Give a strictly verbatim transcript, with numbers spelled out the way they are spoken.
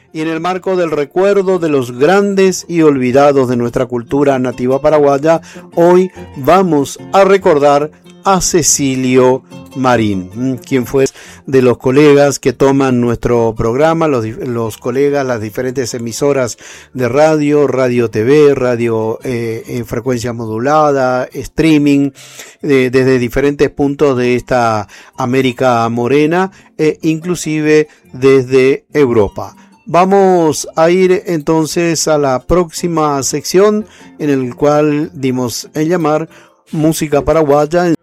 Y en el marco del recuerdo de los grandes y olvidados de nuestra cultura nativa paraguaya, hoy vamos a recordar a Cecilio Marín, quien fue de los colegas que toman nuestro programa, los, los colegas, las diferentes emisoras de radio, radio T V, radio eh, en frecuencia modulada, streaming, eh, desde diferentes puntos de esta América morena, e inclusive desde Europa. Vamos a ir entonces a la próxima sección, en el cual dimos en llamar Música Paraguaya.